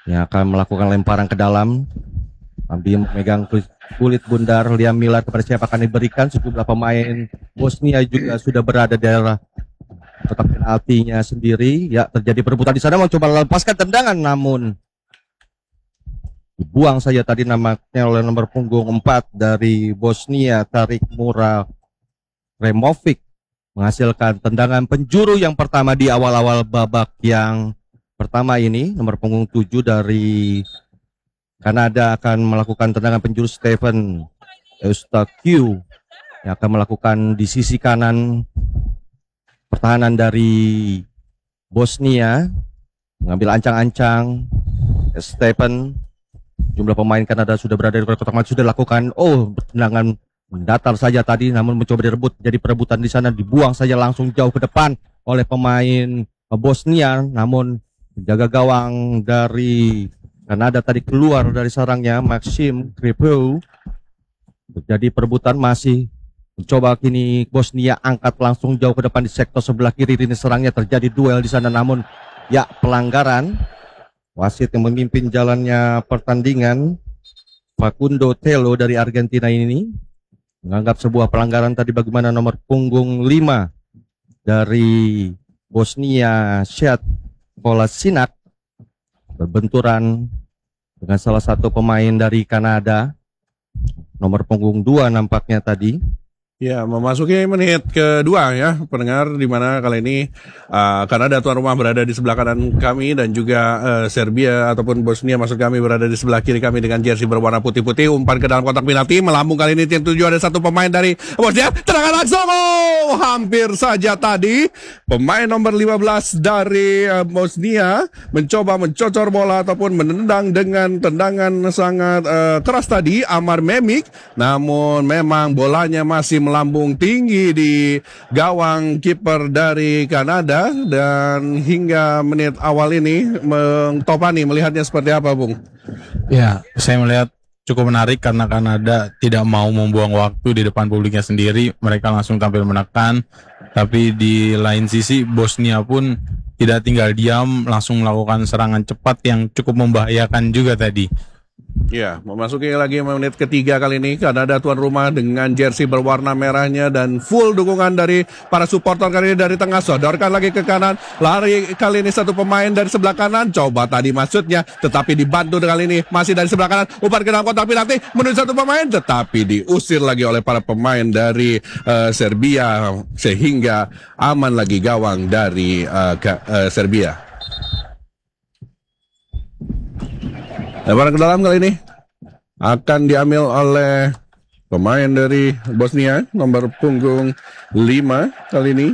yang akan melakukan lemparan ke dalam sambil memegang kulit bundar. Liam Miller kepada siapa akan diberikan. Sejumlah pemain Bosnia juga sudah berada di daerah kotak penaltinya sendiri. Ya, terjadi perebutan di sana, mau coba melepaskan tendangan namun dibuang saja tadi namanya oleh nomor punggung 4 dari Bosnia, Tarik Removic, menghasilkan tendangan penjuru yang pertama di awal-awal babak yang pertama ini. Nomor punggung 7 dari Kanada akan melakukan tendangan penjuru. Stephen Eustachiou yang akan melakukan di sisi kanan pertahanan dari Bosnia, mengambil ancang-ancang. Stephen, jumlah pemain Kanada sudah berada di kotak penalti, sudah lakukan tendangan mendatar saja tadi, namun mencoba direbut, jadi perebutan di sana, dibuang saja langsung jauh ke depan oleh pemain Bosnia, namun penjaga gawang dari Kanada tadi keluar dari sarangnya, Maxim Kripeau. Terjadi perebutan, masih mencoba kini Bosnia angkat langsung jauh ke depan di sektor sebelah kiri. Ini serangnya, terjadi duel di sana, namun ya pelanggaran. Wasit yang memimpin jalannya pertandingan, Facundo Telo dari Argentina ini, menganggap sebuah pelanggaran tadi. Bagaimana nomor punggung 5 dari Bosnia, Sead Kolasinac, berbenturan dengan salah satu pemain dari Kanada, nomor punggung 2 nampaknya tadi. Ya, memasuki menit kedua ya, pendengar, di mana kali ini Kanada tuan rumah berada di sebelah kanan kami dan juga Serbia ataupun Bosnia maksud kami berada di sebelah kiri kami dengan jersey berwarna putih-putih. Umpan ke dalam kotak penalti, melambung kali ini tim 7, ada satu pemain dari Bosnia, tendangan langsung, hampir saja tadi pemain nomor 15 dari Bosnia mencoba mencocor bola ataupun menendang dengan tendangan sangat keras tadi, Amar Memik, namun memang bolanya masih melambung tinggi di gawang kiper dari Kanada. Dan hingga menit awal ini, Topani melihatnya seperti apa, Bung? Ya, saya melihat cukup menarik karena Kanada tidak mau membuang waktu di depan publiknya sendiri. Mereka langsung tampil menekan, tapi di lain sisi Bosnia pun tidak tinggal diam, langsung melakukan serangan cepat yang cukup membahayakan juga tadi. Ya, memasuki lagi menit ketiga kali ini, Kanada tuan rumah dengan jersey berwarna merahnya dan full dukungan dari para supporter kali ini dari tengah. Sodorkan lagi ke kanan, lari kali ini satu pemain dari sebelah kanan, coba tadi maksudnya, tetapi dibantu kali ini masih dari sebelah kanan, umpan ke dalam kotak penalti menuju satu pemain, tetapi diusir lagi oleh para pemain dari Serbia, sehingga aman lagi gawang dari Serbia. Lemparan ke dalam kali ini akan diambil oleh pemain dari Bosnia, nomor punggung 5 kali ini.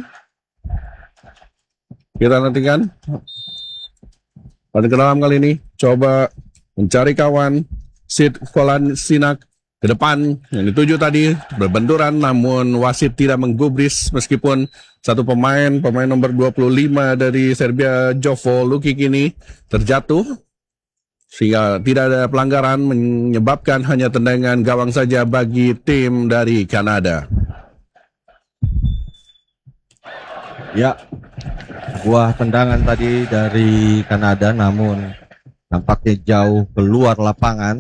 Kita nantikan. Lemparan ke dalam kali ini, coba mencari kawan, Sead Kolasinac ke depan, yang dituju tadi, berbenturan, namun wasit tidak menggubris meskipun satu pemain nomor 25 dari Serbia, Jovo Lukic ini terjatuh. Sehingga tidak ada pelanggaran, menyebabkan hanya tendangan gawang saja bagi tim dari Kanada. Ya, sebuah tendangan tadi dari Kanada, namun nampaknya jauh keluar lapangan.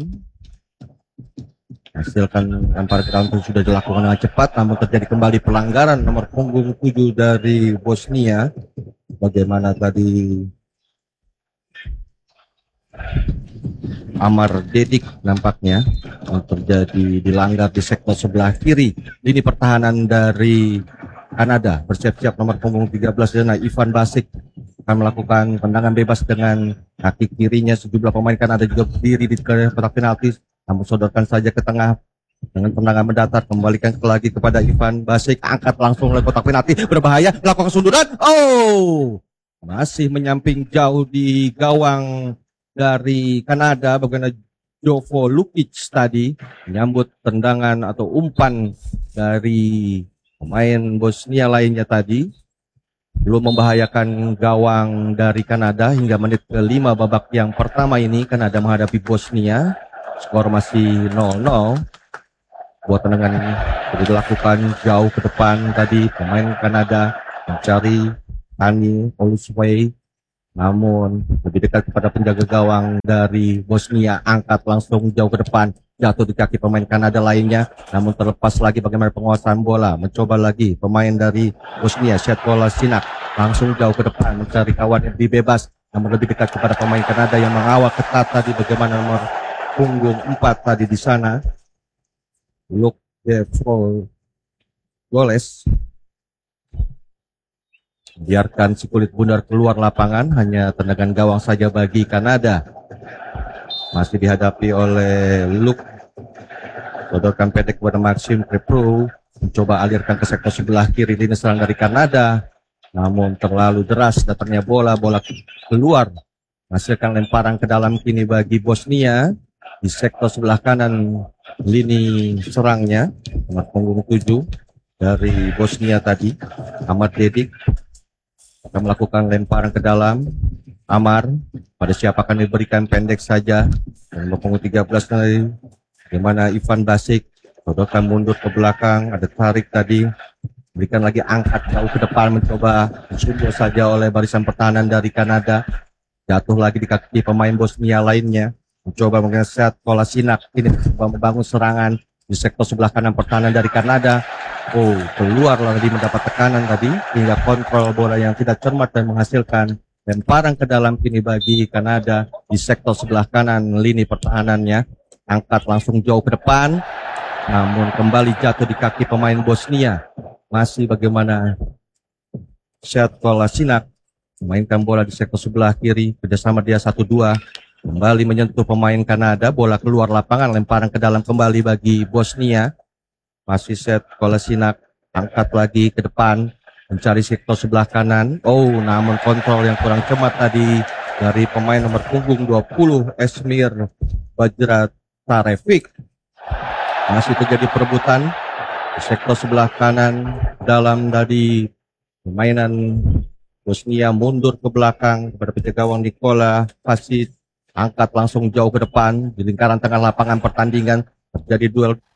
Hasilkan lemparan ke dalam itu sudah dilakukan dengan cepat, namun terjadi kembali pelanggaran nomor punggung 7 dari Bosnia. Bagaimana tadi Amar Dedik nampaknya terjadi dilanggar di sektor sebelah kiri lini pertahanan dari Kanada. Bersiap-siap nomor punggung 13 dan Ivan Basic akan melakukan tendangan bebas dengan kaki kirinya. Sejumlah pemain Kanada juga berdiri di kotak penalti, namun sodorkan saja ke tengah dengan tendangan mendatar, kembalikan lagi kepada Ivan Basic, angkat langsung oleh kotak penalti, berbahaya, melakukan sundulan, masih menyamping jauh di gawang dari Kanada. Bagaimana Jovo Lukic tadi menyambut tendangan atau umpan dari pemain Bosnia lainnya tadi, belum membahayakan gawang dari Kanada. Hingga menit ke-5 babak yang pertama ini, Kanada menghadapi Bosnia, skor masih 0-0. Buat tendangan ini sudah dilakukan jauh ke depan tadi, pemain Kanada mencari Tani Olusway, namun lebih dekat kepada penjaga gawang dari Bosnia, angkat langsung jauh ke depan, jatuh di kaki pemain Kanada lainnya, namun terlepas lagi bagaimana penguasaan bola, mencoba lagi pemain dari Bosnia, Shetkola Sinak, langsung jauh ke depan mencari kawan yang lebih bebas, namun lebih dekat kepada pemain Kanada yang mengawal ketat tadi bagaimana nomor punggung 4 tadi di sana, Luke Goles. Biarkan si kulit bundar keluar lapangan, hanya tendangan gawang saja bagi Kanada. Masih dihadapi oleh Luke. Sodorkan pendek kepada Maxim Prepro. Mencoba alirkan ke sektor sebelah kiri lini serang dari Kanada. Namun terlalu deras datangnya bola keluar. Menghasilkan lemparan ke dalam kini bagi Bosnia. Di sektor sebelah kanan lini serangnya. Nomor punggung 7 dari Bosnia tadi. Ahmad Dedik akan melakukan lemparan ke dalam. Amar, pada siapa akan diberikan pendek saja. Nomor punggung 13 dari dimana Ivan Basic sodorkan mundur ke belakang, ada tarik tadi, berikan lagi angkat jauh ke depan, mencoba disundul saja oleh barisan pertahanan dari Kanada, jatuh lagi di kaki pemain Bosnia lainnya, mencoba mengeset Kolasinac, ini mencoba membangun serangan di sektor sebelah kanan pertahanan dari Kanada. Oh, keluar lagi mendapat tekanan tadi hingga kontrol bola yang tidak cermat dan menghasilkan lemparan ke dalam kini bagi Kanada di sektor sebelah kanan lini pertahanannya. Angkat langsung jauh ke depan, namun kembali jatuh di kaki pemain Bosnia. Masih bagaimana Shetkola Sinak memainkan bola di sektor sebelah kiri, kerjasama dia 1-2, kembali menyentuh pemain Kanada, bola keluar lapangan, lemparan ke dalam kembali bagi Bosnia. Masih Shetkola Sinak, angkat lagi ke depan, mencari sektor sebelah kanan. Oh, namun kontrol yang kurang cermat tadi dari pemain nomor punggung 20 Esmir Bajrat Tarevik. Masih terjadi perebutan di sektor sebelah kanan dalam dari permainan Bosnia, mundur ke belakang kepada penjaga gawang Nikola Pasit, angkat langsung jauh ke depan di lingkaran tengah lapangan pertandingan. Terjadi duel